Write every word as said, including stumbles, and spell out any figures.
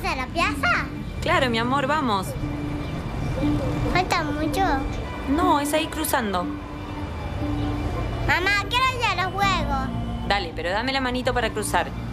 a la plaza? Claro, mi amor, vamos. ¿Falta mucho? No, es ahí cruzando. Mamá, quiero ir a los juegos. Dale, pero dame la manito para cruzar.